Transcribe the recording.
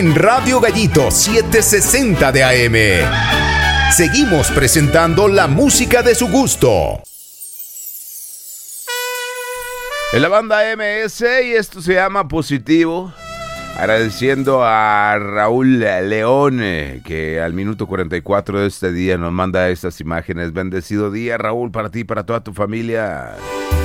en Radio Gallito 760 de AM. Seguimos presentando la música de su gusto. En la banda MS, y esto se llama Positivo. Agradeciendo a Raúl León, que al minuto 44 de este día nos manda estas imágenes. Bendecido día, Raúl, para ti y para toda tu familia.